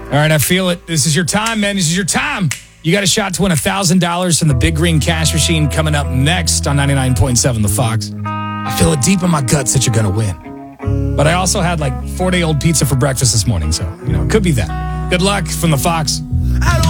All right, I feel it. This is your time, man. This is your time. You got a shot to win $1,000 from the Big Green Cash Machine coming up next on 99.7 The Fox. I feel it deep in my guts that you're going to win. But I also had like 4-day-old pizza for breakfast this morning, so, it could be that. Good luck from The Fox.